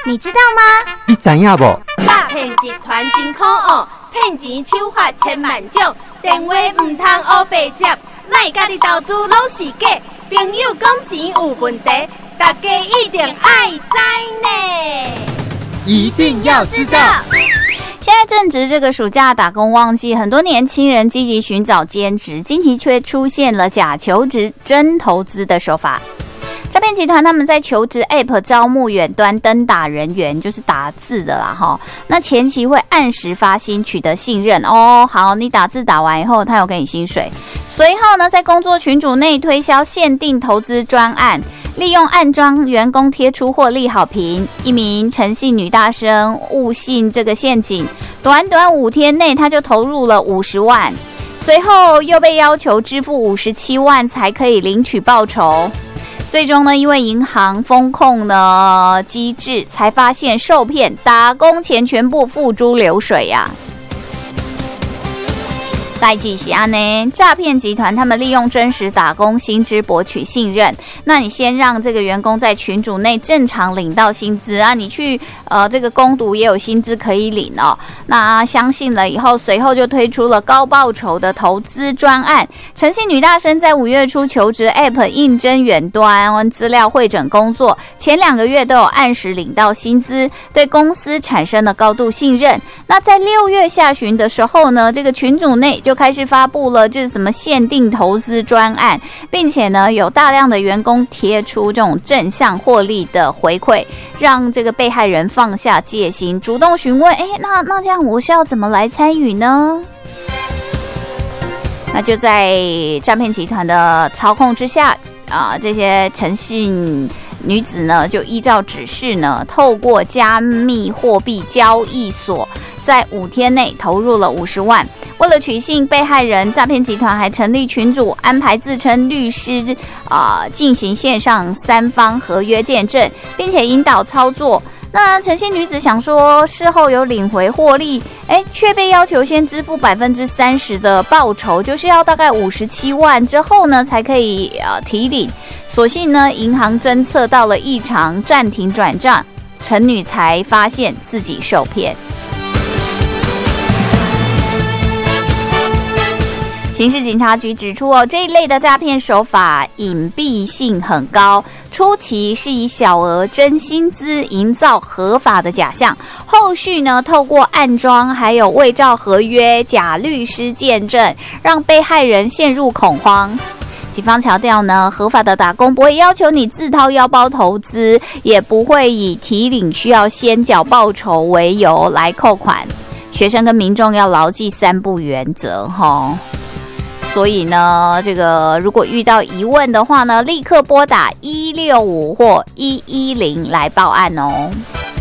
你知道吗？ 你知影无？ 诈骗集团真可恶，骗钱手法千万种，电话唔通黑白接，咱家己投资拢是假，朋友讲钱有问题，大家一定爱知呢， 一定要知道。 现在正值这个暑假打工旺季，很多年轻人积极寻找兼职，近期却出现了假求职、真投资的手法。诈骗集团他们在求职 App 招募远端登打人员，就是打字的啦齁。那前期会按时发薪，取得信任哦。好，你打字打完以后，他有给你薪水。随后呢，在工作群组内推销限定投资专案。利用暗装员工贴出获利好评，一名陈姓女大生误信这个陷阱，短短5天内他就投入了50万，随后又被要求支付57万才可以领取报酬。最终呢，因为银行风控的机制，才发现受骗，打工钱全部付诸流水呀。代际喜安呢？诈骗集团他们利用真实打工薪资博取信任。那你先让这个员工在群组内正常领到薪资啊，你去这个工读也有薪资可以领哦。那相信了以后，随后就推出了高报酬的投资专案。陈姓女大生在5月初求职 App 应征远端资料汇整工作，前2个月都有按时领到薪资，对公司产生了高度信任。那在6月下旬的时候呢，这个群组内就开始发布了就是什么限定投资专案，并且呢有大量的员工贴出这种正向获利的回馈，让这个被害人放下戒心，主动询问，那这样我是要怎么来参与呢？那就在诈骗集团的操控之下这些诚信女子呢就依照指示呢，透过加密货币交易所在5天内投入了50万。为了取信被害人，诈骗集团还成立群组，安排自称律师进行线上3方合约见证，并且引导操作。那诚信女子想说事后有领回获利，却被要求先支付30%的报酬，就是要大概57万之后呢才可以提领。所幸呢银行侦测到了异常，暂停转账，陈女才发现自己受骗。刑事警察局指出这一类的诈骗手法隐蔽性很高，初期是以小额真薪资营造合法的假象，后续呢透过暗装还有伪造合约、假律师见证，让被害人陷入恐慌。警方强调呢，合法的打工不会要求你自掏腰包投资，也不会以提领需要先缴报酬为由来扣款。学生跟民众要牢记3不原则齁。所以呢，这个如果遇到疑问的话呢，立刻拨打165或110来报案哦。